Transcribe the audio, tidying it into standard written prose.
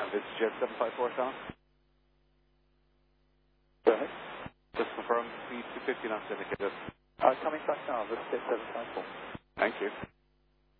VistaJet 7547. Go ahead. Just confirm speed 250 knots indicated. Coming back now, VistaJet 754. Thank you.